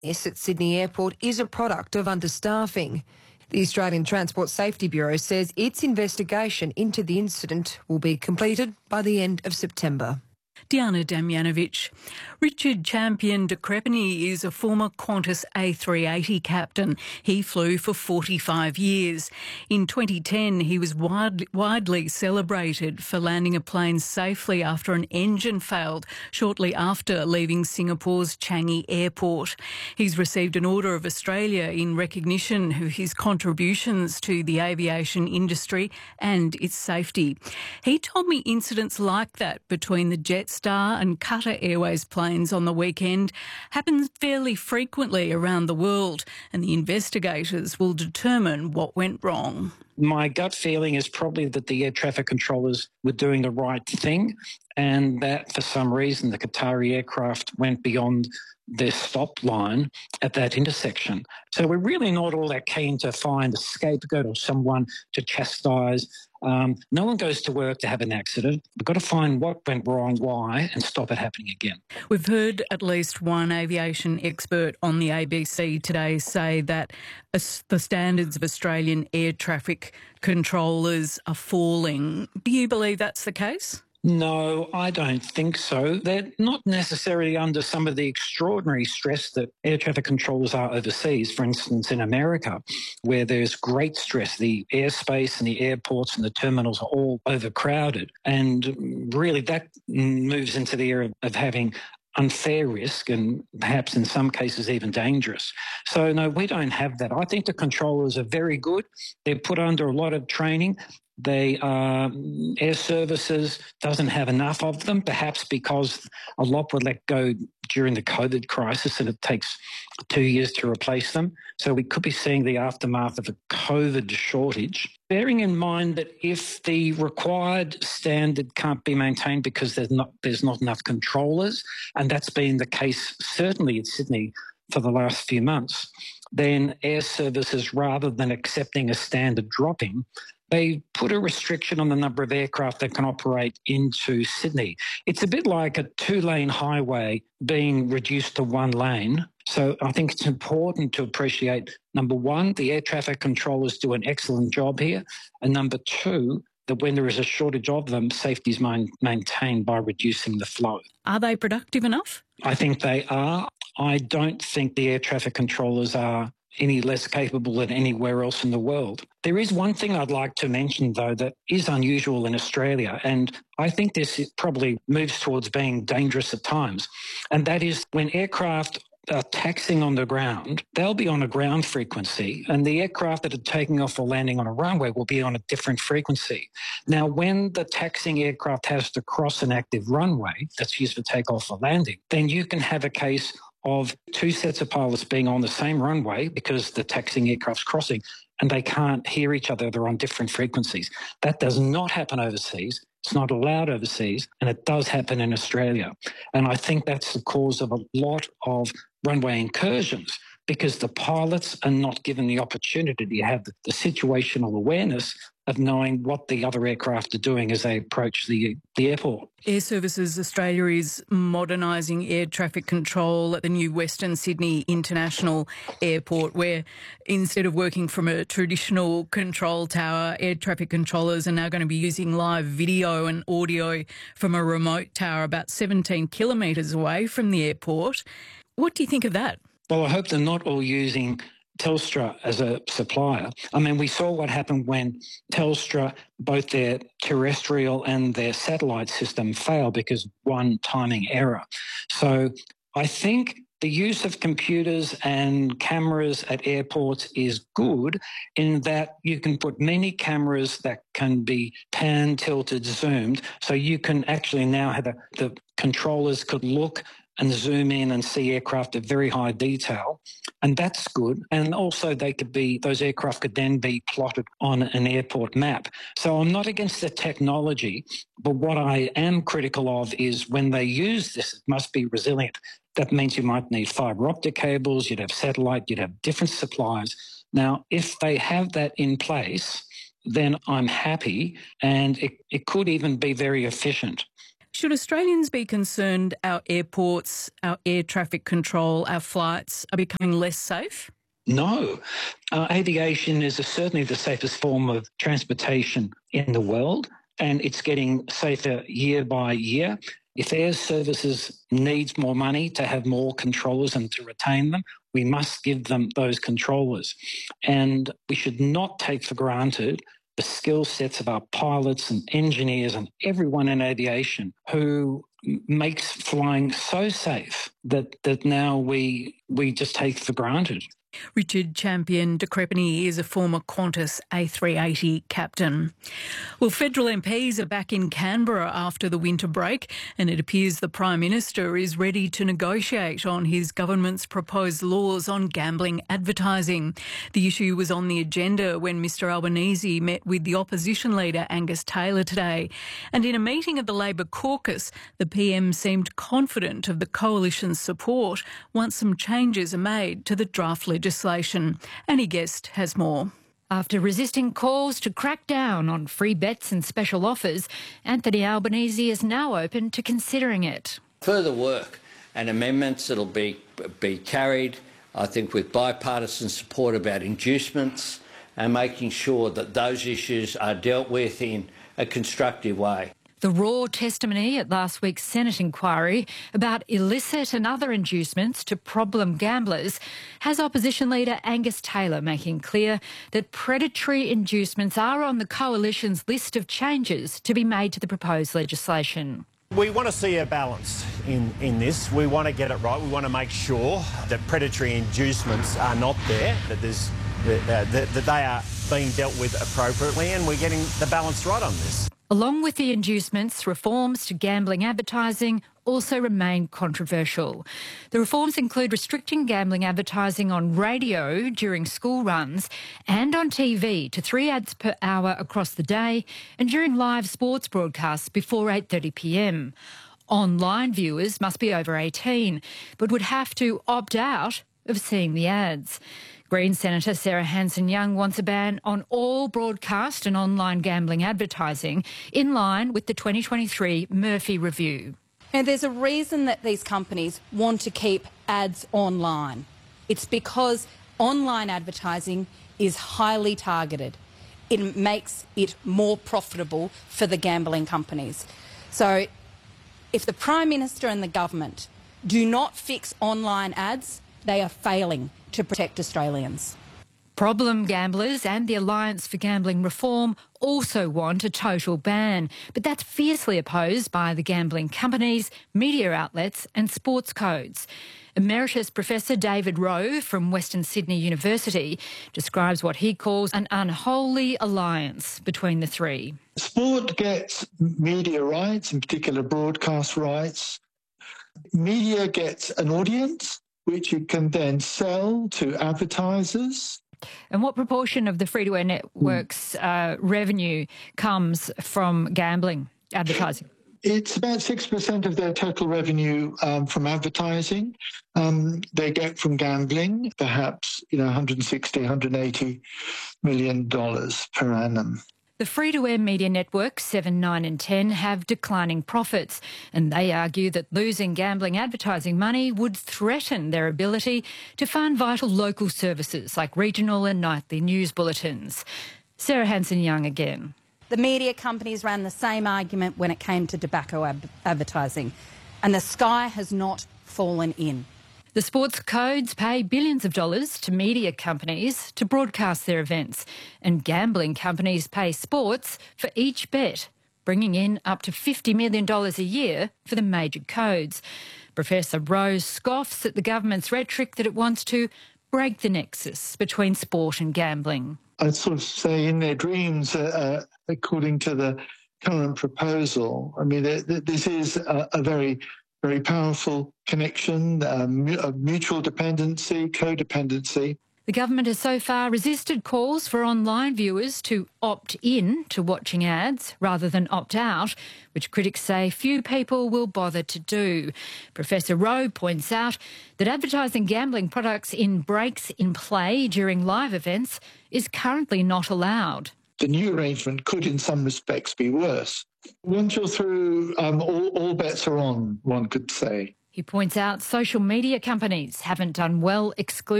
Yes, at Sydney Airport is a product of understaffing. The Australian Transport Safety Bureau says its investigation into the incident will be completed by the end of September. Diana Damjanovic. Richard Champion de Crespigny is a former Qantas A380 captain. He flew for 45 years. In 2010, he was widely celebrated for landing a plane safely after an engine failed shortly after leaving Singapore's Changi Airport. He's received an Order of Australia in recognition of his contributions to the aviation industry and its safety. He told me incidents like that between the Jetstar and Qatar Airways planes on the weekend happens fairly frequently around the world, and the investigators will determine what went wrong. My gut feeling is probably that the air traffic controllers were doing the right thing, and that for some reason the Qatari aircraft went beyond their stop line at that intersection. So we're really not all that keen to find a scapegoat or someone to chastise. No one goes to work to have an accident. We've got to find what went wrong, why, and stop it happening again. We've heard at least one aviation expert on the ABC today say that the standards of Australian air traffic controllers are falling. Do you believe that's the case? No, I don't think so. They're not necessarily under some of the extraordinary stress that air traffic controllers are overseas. For instance, in America, where there's great stress, the airspace and the airports and the terminals are all overcrowded. And really that moves into the area of having unfair risk and perhaps in some cases even dangerous. So no, we don't have that. I think the controllers are very good. They're put under a lot of training. Air Services doesn't have enough of them, perhaps because a lot were let go during the COVID crisis and it takes 2 years to replace them. So we could be seeing the aftermath of a COVID shortage. Bearing in mind that if the required standard can't be maintained because there's not enough controllers, and that's been the case certainly in Sydney for the last few months, then Air Services, rather than accepting a standard dropping, they put a restriction on the number of aircraft that can operate into Sydney. It's a bit like a two-lane highway being reduced to one lane. So I think it's important to appreciate, number one, the air traffic controllers do an excellent job here, and number two, that when there is a shortage of them, safety is maintained by reducing the flow. Are they productive enough? I think they are. I don't think the air traffic controllers are any less capable than anywhere else in the world. There is one thing I'd like to mention, though, that is unusual in Australia, and I think this probably moves towards being dangerous at times, and that is when aircraft are taxiing on the ground, they'll be on a ground frequency, and the aircraft that are taking off or landing on a runway will be on a different frequency. Now, when the taxiing aircraft has to cross an active runway that's used for takeoff or landing, then you can have a case of two sets of pilots being on the same runway because the taxiing aircraft's crossing and they can't hear each other. They're on different frequencies. That does not happen overseas. It's not allowed overseas, and it does happen in Australia. And I think that's the cause of a lot of runway incursions because the pilots are not given the opportunity to have the situational awareness of knowing what the other aircraft are doing as they approach the airport. Air Services Australia is modernising air traffic control at the new Western Sydney International Airport, where instead of working from a traditional control tower, air traffic controllers are now going to be using live video and audio from a remote tower about 17 kilometres away from the airport. What do you think of that? Well, I hope they're not all using Telstra as a supplier. I mean, we saw what happened when Telstra, both their terrestrial and their satellite system failed because of one timing error. So I think the use of computers and cameras at airports is good in that you can put many cameras that can be pan, tilted, zoomed. So you can actually now have the controllers could look and zoom in and see aircraft at very high detail. And that's good. And also those aircraft could then be plotted on an airport map. So I'm not against the technology, but what I am critical of is when they use this, it must be resilient. That means you might need fibre optic cables, you'd have satellite, you'd have different supplies. Now, if they have that in place, then I'm happy, and it could even be very efficient. Should Australians be concerned our airports, our air traffic control, our flights are becoming less safe? No. Aviation is certainly the safest form of transportation in the world, and it's getting safer year by year. If air services needs more money to have more controllers and to retain them, we must give them those controllers. And we should not take for granted the skill sets of our pilots and engineers and everyone in aviation who makes flying so safe that now we just take for granted. Richard Champion de Crespigny is a former Qantas A380 captain. Well, federal MPs are back in Canberra after the winter break, and it appears the Prime Minister is ready to negotiate on his government's proposed laws on gambling advertising. The issue was on the agenda when Mr Albanese met with the opposition leader Angus Taylor today. And in a meeting of the Labor caucus, the PM seemed confident of the coalition's support once some changes are made to the draft legislation. Annie Guest has more. After resisting calls to crack down on free bets and special offers, Anthony Albanese is now open to considering it. Further work and amendments that'll be carried, I think, with bipartisan support about inducements and making sure that those issues are dealt with in a constructive way. The raw testimony at last week's Senate inquiry about illicit and other inducements to problem gamblers has opposition leader Angus Taylor making clear that predatory inducements are on the coalition's list of changes to be made to the proposed legislation. We want to see a balance in this. We want to get it right. We want to make sure that predatory inducements are not there, that they are being dealt with appropriately, and we're getting the balance right on this. Along with the inducements, reforms to gambling advertising also remain controversial. The reforms include restricting gambling advertising on radio during school runs and on TV to 3 ads per hour across the day and during live sports broadcasts before 8:30 p.m. Online viewers must be over 18 but would have to opt out of seeing the ads. Green Senator Sarah Hanson-Young wants a ban on all broadcast and online gambling advertising in line with the 2023 Murphy Review. And there's a reason that these companies want to keep ads online. It's because online advertising is highly targeted. It makes it more profitable for the gambling companies. So if the Prime Minister and the government do not fix online ads, they are failing to protect Australians. Problem gamblers and the Alliance for Gambling Reform also want a total ban, but that's fiercely opposed by the gambling companies, media outlets and sports codes. Emeritus Professor David Rowe from Western Sydney University describes what he calls an unholy alliance between the three. Sport gets media rights, in particular broadcast rights. Media gets an audience, which you can then sell to advertisers. And what proportion of the free-to-air networks' revenue comes from gambling advertising? It's about 6% of their total revenue from advertising. They get from gambling, perhaps, $160, $180 million per annum. The free-to-air media networks 7, 9 and 10 have declining profits, and they argue that losing gambling advertising money would threaten their ability to fund vital local services like regional and nightly news bulletins. Sarah Hanson-Young again. The media companies ran the same argument when it came to tobacco advertising, and the sky has not fallen in. The sports codes pay billions of dollars to media companies to broadcast their events, and gambling companies pay sports for each bet, bringing in up to $50 million a year for the major codes. Professor Rose scoffs at the government's rhetoric that it wants to break the nexus between sport and gambling. I'd sort of say in their dreams, according to the current proposal, I mean, this is a very powerful connection, of mutual dependency, codependency. The government has so far resisted calls for online viewers to opt in to watching ads rather than opt out, which critics say few people will bother to do. Professor Rowe points out that advertising gambling products in breaks in play during live events is currently not allowed. The new arrangement could in some respects be worse. Once you're through all all bets are on, one could say. He points out social media companies haven't done well excluding